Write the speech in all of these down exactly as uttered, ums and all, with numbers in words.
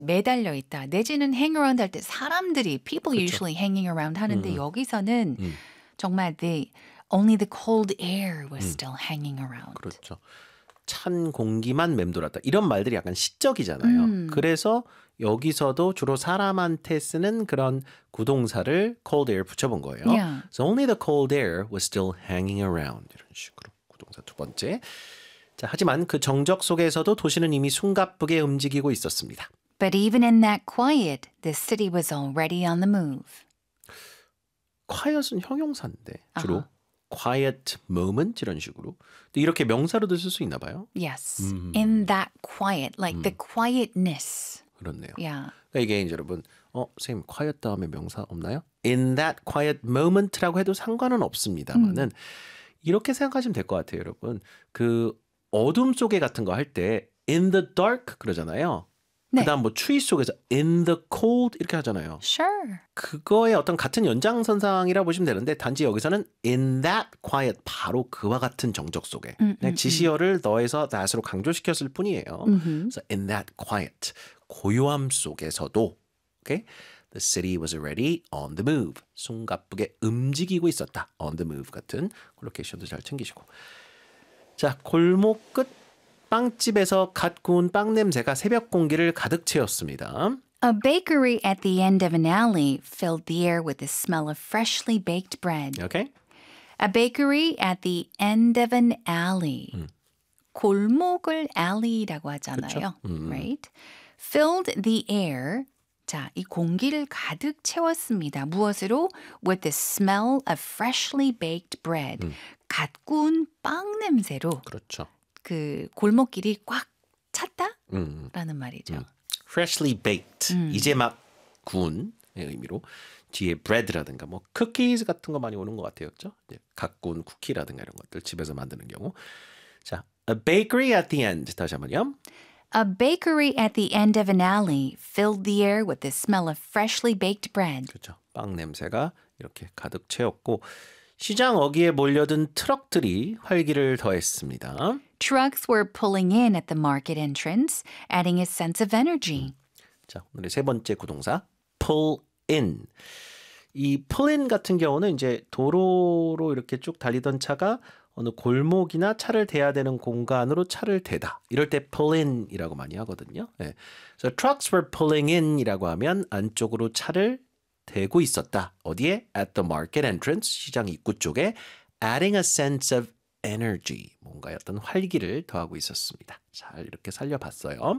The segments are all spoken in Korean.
매달려 있다. 내지는 hang around 할 때 사람들이 people 그렇죠. usually hanging around 하는데 음. 여기서는 음. 정말 the only the cold air was still hanging around. 그렇죠. 찬 공기만 맴돌았다. 이런 말들이 약간 시적이잖아요. 음. 그래서 여기서도 주로 사람한테 쓰는 그런 구동사를 cold air 붙여본 거예요. Yeah. So only the cold air was still hanging around. 이런 식으로 구동사 두 번째. 자, 하지만 그 정적 속에서도 도시는 이미 숨가쁘게 움직이고 있었습니다. But even in that quiet, the city was already on the move. quiet은 형용사인데 주로 아하. quiet moment 이런 식으로. 또 이렇게 명사로도 쓸 수 있나 봐요. Yes. 음. In that quiet, like the quietness. 그렇네요. Yeah. 그러니까 이게 이제 여러분, 어, 선생님, quiet 다음에 명사 없나요? In that quiet moment라고 해도 상관은 없습니다만은 음. 이렇게 생각하시면 될 것 같아요, 여러분. 그 어둠 속에 같은 거 할 때 in the dark 그러잖아요. 네. 그다음 뭐 추위 속에서 in the cold 이렇게 하잖아요. Sure. 그거의 어떤 같은 연장선상이라 보시면 되는데 단지 여기서는 in that quiet 바로 그와 같은 정적 속에 음, 그냥 음, 지시어를 더해서 that으로 강조시켰을 뿐이에요. 음흠. 그래서 in that quiet 고요함 속에서도 okay? The city was already on the move. 숨가쁘게 움직이고 있었다. on the move 같은 콜로케이션도 잘 챙기시고. 자, 골목 끝 빵집에서 갓 구운 빵 냄새가 새벽 공기를 가득 채웠습니다. A bakery at the end of an alley filled the air with the smell of freshly baked bread. Okay? A bakery at the end of an alley. 골목을 alley라고 하잖아요. 음. Right? Filled the air. 자, 이 공기를 가득 채웠습니다. 무엇으로? With the smell of freshly baked bread. 음. 갓 구운 빵 냄새로 그렇죠. 그 골목길이 꽉 찼다라는 음. 말이죠. 음. freshly baked. 음. 이제 막 구운의 의미로 뒤에 bread라든가 뭐 cookies 같은 거 많이 오는 것 같아요. 그렇죠? 갓 구운 쿠키라든가 이런 것들 집에서 만드는 경우. 자, a bakery at the end. 다시 한번요. A bakery at the end of an alley filled the air with the smell of freshly baked bread. 그렇죠. 빵 냄새가 이렇게 가득 채웠고 시장 어귀에 몰려든 트럭들이 활기를 더했습니다. Trucks were pulling in at the market entrance, adding a sense of energy. 자, 오늘의 세 번째 구동사 pull in. 이 pull in 같은 경우는 이제 도로로 이렇게 쭉 달리던 차가 어느 골목이나 차를 대야 되는 공간으로 차를 대다. 이럴 때 pull in이라고 많이 하거든요. 네. So trucks were pulling in이라고 하면 안쪽으로 차를 대고 있었다. 어디에? At the market entrance, 시장 입구 쪽에 adding a sense of energy, 뭔가 어떤 활기를 더하고 있었습니다. 잘 이렇게 살려봤어요.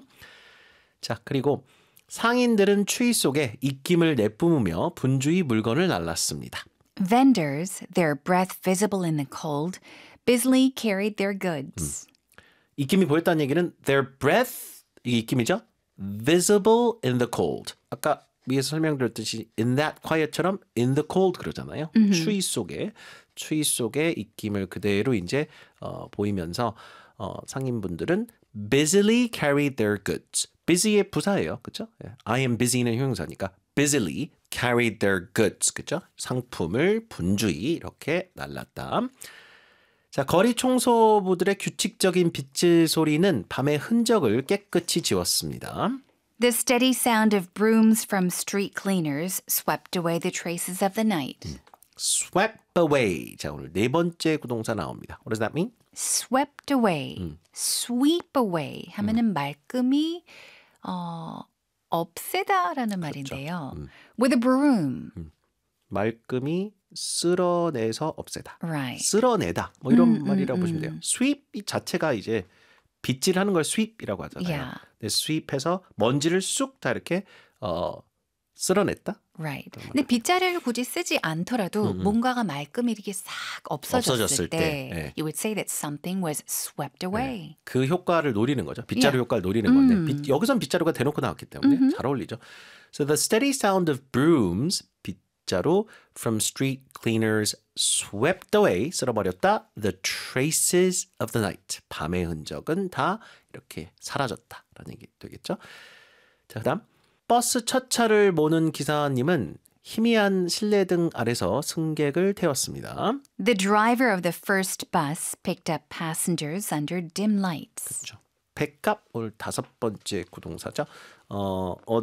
자, 그리고 상인들은 추위 속에 입김을 내뿜으며 분주히 물건을 날랐습니다. Vendors, their breath visible in the cold, busily carried their goods. 입김이 보였다는 얘기는 their breath, 이게 입김이죠? visible in the cold. 아까 위에서 설명드렸듯이 in that quiet처럼 in the cold 그러잖아요. 음흠. 추위 속에 추위 속에 입김을 그대로 이제 어, 보이면서 어, 상인분들은 busily carried their goods. busy의 부사예요. 그렇죠? I am busy는 형용사니까 busily carried their goods. 그렇죠? 상품을 분주히 이렇게 날랐다. 자, 거리 청소부들의 규칙적인 빗질 소리는 밤의 흔적을 깨끗이 지웠습니다. The steady sound of brooms from street cleaners swept away the traces of the night. swept away. 자, 오늘 네 번째 구동사 나옵니다. What does that mean? Swept away, sweep away 하면은 말끔히 어, 없애다라는 말인데요. With a broom. 말끔히 쓸어내서 없애다. Right. 쓸어내다. 뭐 이런 음, 말이라고 음, 보시면 돼요. sweep 이 자체가 이제 빗질하는 걸 sweep이라고 하잖아요. Yeah. 근데 sweep해서 먼지를 쑥 다 이렇게 어, 쓸어냈다. Right. 근데 빗자루를 굳이 쓰지 않더라도 음, 음. 뭔가가 말끔히 이렇게 싹 없어졌을, 없어졌을 때, 때, 예. you would say that something was swept away. 그 효과를 노리는 거죠. 빗자루 Yeah. 효과를 노리는 건데 음. 빗, 여기선 빗자루가 대놓고 나왔기 때문에 음흠. 잘 어울리죠. So the steady sound of brooms, 빗자루 from street cleaners swept away, 쓸어버렸다. The traces of the night, 밤의 흔적은 다 이렇게 사라졌다라는 얘기 되겠죠. 자, 그다음 버스 첫 차를 모는 기사님은 희미한 실내등 아래서 승객을 태웠습니다. The driver of the first bus picked up passengers under dim lights. 그렇죠. 백값 오늘 다섯 번째 구동사죠. 어,